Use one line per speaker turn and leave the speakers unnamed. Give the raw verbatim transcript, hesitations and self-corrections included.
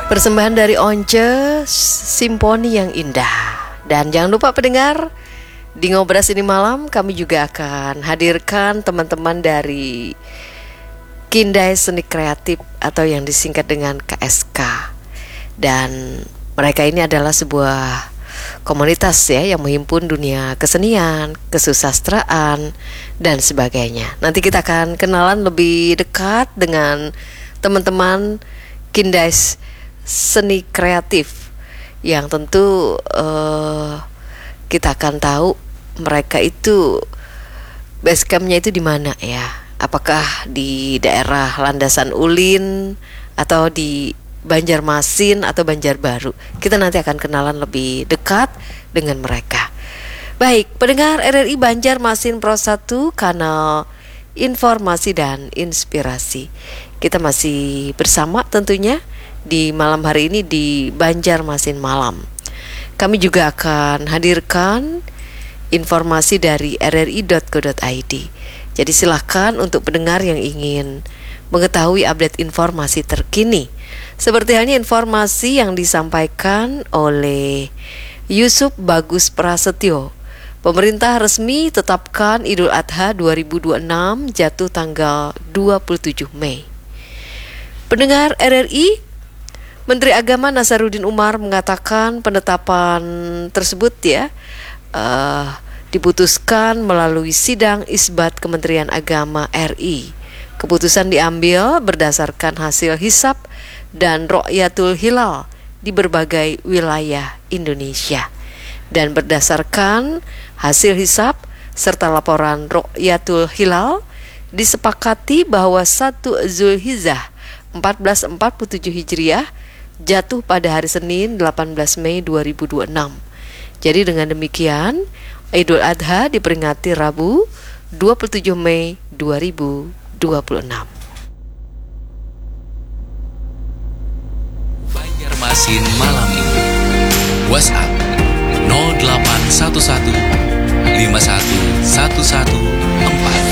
Persembahan dari Once, Simponi yang indah. Dan jangan lupa pendengar, di Ngobras ini malam kami juga akan hadirkan teman-teman dari Kindai Seni Kreatif atau yang disingkat dengan K S K. Dan mereka ini adalah sebuah komunitas ya yang menghimpun dunia kesenian, kesusastraan dan sebagainya. Nanti kita akan kenalan lebih dekat dengan teman-teman Kindai Seni Kreatif yang tentu uh, kita akan tahu mereka itu base campnya itu di mana ya. Apakah di daerah Landasan Ulin atau di Banjarmasin atau Banjarbaru. Kita nanti akan kenalan lebih dekat dengan mereka. Baik, pendengar R R I Banjarmasin Pro satu, kanal informasi dan inspirasi. Kita masih bersama tentunya di malam hari ini di Banjarmasin Malam. Kami juga akan hadirkan informasi dari r r i dot co dot i d. Jadi silahkan untuk pendengar yang ingin mengetahui update informasi terkini, seperti halnya informasi yang disampaikan oleh Yusuf Bagus Prasetyo. Pemerintah resmi tetapkan Idul Adha dua ribu dua puluh enam jatuh tanggal dua puluh tujuh Mei. Pendengar R R I, Menteri Agama Nasaruddin Umar mengatakan penetapan tersebut ya uh, diputuskan melalui sidang isbat Kementerian Agama R I. Keputusan diambil berdasarkan hasil hisab dan Ru'yatul Hilal di berbagai wilayah Indonesia. Dan berdasarkan hasil hisab serta laporan Ru'yatul Hilal, disepakati bahwa satu Zulhijjah seribu empat ratus empat puluh tujuh Hijriah jatuh pada hari Senin delapan belas Mei dua ribu dua puluh enam. Jadi dengan demikian Idul Adha diperingati Rabu dua puluh tujuh Mei dua ribu dua puluh enam.
Banjarmasin malam ini. WhatsApp nol delapan satu satu lima satu satu satu empat.